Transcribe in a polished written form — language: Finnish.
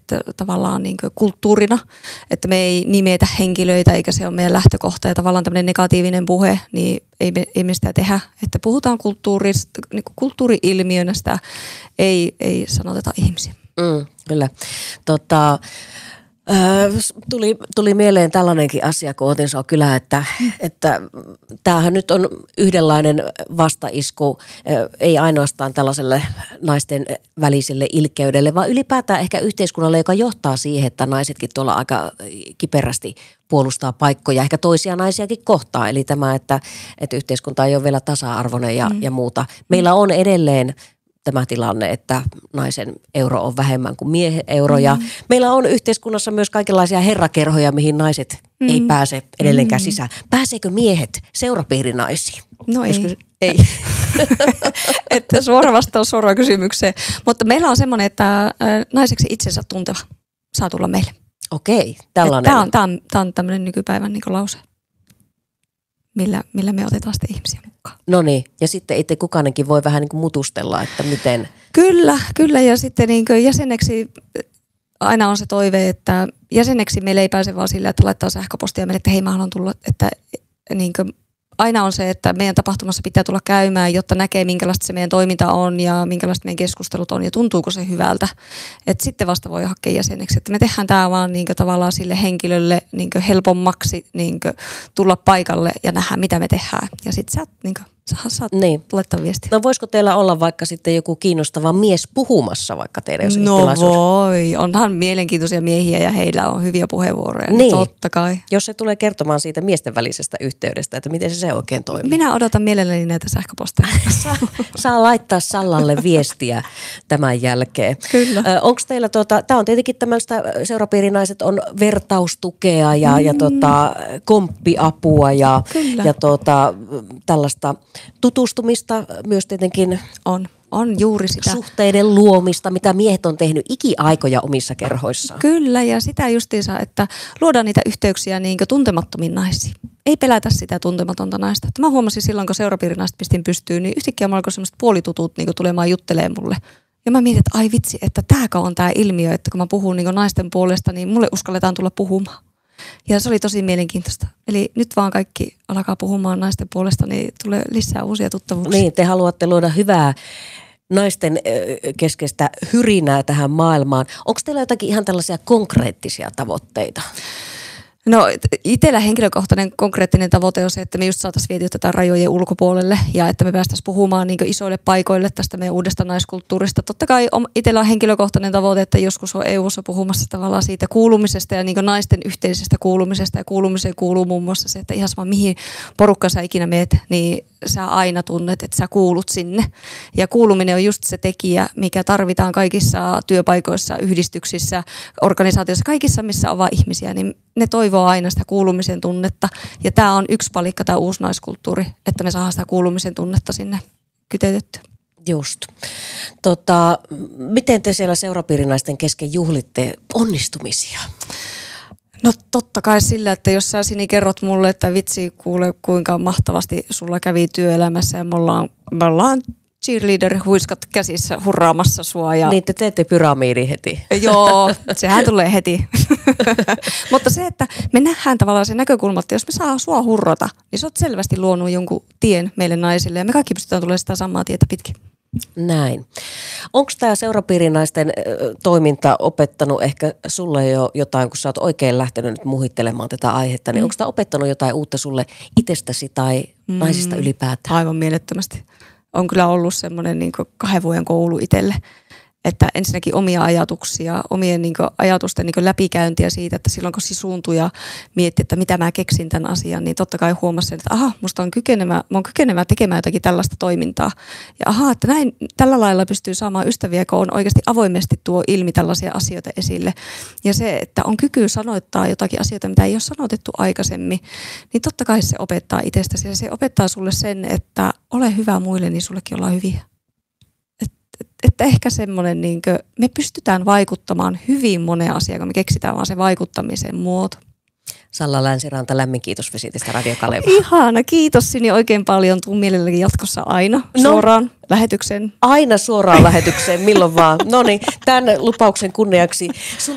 että tavallaan niin kuin kulttuurina, että me ei nimetä henkilöitä eikä se ole meidän lähtökohta ja tavallaan tämmöinen negatiivinen puhe, niin ei me sitä tehdä, että puhutaan niin kuin kulttuuri-ilmiönä sitä, ei sanoteta ihmisiä. Kyllä. Tuli mieleen tällainenkin asia, kun otin sua kylään, että tämähän nyt on yhdenlainen vastaisku, ei ainoastaan tällaiselle naisten väliselle ilkeydelle, vaan ylipäätään ehkä yhteiskunnalle, joka johtaa siihen, että naisetkin tuolla aika kiperästi puolustaa paikkoja, ehkä toisia naisiakin kohtaa. Eli tämä, että yhteiskunta ei ole vielä tasa-arvoinen ja muuta. Meillä on edelleen tämä tilanne, että naisen euro on vähemmän kuin miehen euro. Ja meillä on yhteiskunnassa myös kaikenlaisia herrakerhoja, mihin naiset ei pääse edelleenkään sisään. Pääseekö miehet seurapiirinaisiin? No ei. Että suora vastaus suoraan kysymykseen. Mutta meillä on semmoinen, että naiseksi itsensä tunteva saa tulla meille. Okei, tällainen. Tämä on tämmöinen nykypäivän niin kuin lause, millä me otetaan sitten ihmisiä mukaan. No niin, ja sitten itse kukainenkin voi vähän niin kuin mutustella, että miten. Kyllä, ja sitten niin kuin jäseneksi aina on se toive, että jäseneksi meillä ei pääse vaan sillä, että laittaa sähköpostia meille, että hei mä haluan tulla, että niin kuin aina on se, että meidän tapahtumassa pitää tulla käymään, jotta näkee minkälaista se meidän toiminta on ja minkälaista meidän keskustelut on ja tuntuuko se hyvältä. Että sitten vasta voi hakea jäseneksi. Että me tehdään tämä vaan niin kuin tavallaan sille henkilölle niin kuin helpommaksi niin kuin tulla paikalle ja nähdä mitä me tehdään. Ja sitten sä niin kuin saat laittaa viestiä. No voisiko teillä olla vaikka sitten joku kiinnostava mies puhumassa vaikka teidän jossakin tilaisuudessa? No voi, onhan mielenkiintoisia miehiä ja heillä on hyviä puheenvuoroja. Niin. Totta kai. Jos se tulee kertomaan siitä miesten välisestä yhteydestä, että miten se oikein toimii. Minä odotan mielelläni näitä sähköposteja. Saa laittaa Sallalle viestiä tämän jälkeen. Kyllä. Onko teillä, tämä on tietenkin tämmöistä, seurapiirinaiset on vertaustukea ja komppiapua ja tällaista tutustumista myös tietenkin. On juuri sitä. Suhteiden luomista, mitä miehet on tehnyt ikiaikoja omissa kerhoissaan. Kyllä, ja sitä justiinsa, että luodaan niitä yhteyksiä niin kuin tuntemattomiin naisiin. Ei pelätä sitä tuntematonta naista. Mä huomasin silloin, kun seurapiirinaiset pistin pystyyn, niin yhtäkkiä mulla alkoi semmoiset puolitutut niin tulemaan juttelemaan mulle. Ja mä mietin, että ai vitsi, että tääkö on tää ilmiö, että kun mä puhun niin naisten puolesta, niin mulle uskalletaan tulla puhumaan. Ja se oli tosi mielenkiintoista. Eli nyt vaan kaikki alkaa puhumaan naisten puolesta, niin tulee lisää uusia tuttavuuksia. Niin, te haluatte luoda hyvää naisten keskeistä hyrinää tähän maailmaan. Onko teillä jotakin ihan tällaisia konkreettisia tavoitteita? No itsellä henkilökohtainen konkreettinen tavoite on se, että me just saataisiin vietyä tätä rajojen ulkopuolelle ja että me päästäisiin puhumaan niin kuin isoille paikoille tästä meidän uudesta naiskulttuurista. Totta kai itsellä on henkilökohtainen tavoite, että joskus on EU:ssa puhumassa tavallaan siitä kuulumisesta ja niin kuin naisten yhteisestä kuulumisesta ja kuulumiseen kuuluu muun muassa se, että ihan sama mihin porukkaan sä ikinä meet, niin sä aina tunnet, että sä kuulut sinne. Ja kuuluminen on just se tekijä, mikä tarvitaan kaikissa työpaikoissa, yhdistyksissä, organisaatioissa, kaikissa missä on vaan ihmisiä, niin ne toivoo aina sitä kuulumisen tunnetta. Ja tämä on yksi palikka, tämä uusi naiskulttuuri, että me saadaan sitä kuulumisen tunnetta sinne kyteytettyä. Just. Miten te siellä seurapiirinaisten kesken juhlitte onnistumisia? No totta kai sillä, että jos sä Sini kerrot mulle, että vitsi kuule kuinka mahtavasti sulla kävi työelämässä ja me ollaan cheerleader-huiskat käsissä hurraamassa sua. Ja niin te teette pyramiidi heti. Joo, sehän tulee heti. Mutta se, että me nähdään tavallaan se näkökulma, että jos me saa sua hurrata, niin sä oot selvästi luonut jonkun tien meille naisille ja me kaikki pystytään tulemaan sitä samaa tietä pitkin. Näin. Onko tämä seurapiirinaisten toiminta opettanut ehkä sulle jo jotain, kun sä oot oikein lähtenyt nyt muhittelemaan tätä aihetta, niin onko tämä opettanut jotain uutta sulle itsestäsi tai naisista ylipäätään? Aivan mielettömästi. On kyllä ollut semmoinen niin 2 vuoden koulu itselle, että ensinnäkin omia ajatuksia, omien niin ajatusten niin läpikäyntiä siitä, että silloin kun sisuuntui ja mietti, että mitä mä keksin tämän asian, niin totta kai huomasin, että musta on kykenevä tekemään jotakin tällaista toimintaa. Ja että näin tällä lailla pystyy saamaan ystäviä, kun on oikeasti avoimesti tuo ilmi tällaisia asioita esille. Ja se, että on kyky sanoittaa jotakin asioita, mitä ei ole sanotettu aikaisemmin, niin totta kai se opettaa itsestäsi. Ja se opettaa sulle sen, että ole hyvä muille, niin sullekin ollaan hyviä. Että ehkä semmoinen, niin kuin, me pystytään vaikuttamaan hyvin moneen asiaan, kun me keksitään vaan se vaikuttamisen muoto. Salla Länsiranta, lämmin kiitos visitistä Radio Kaleva. Ihana, kiitos Sini oikein paljon. Tuun mielelläni jatkossa aina suoraan lähetykseen. Aina suoraan lähetykseen, milloin vaan. No niin, tämän lupauksen kunniaksi sun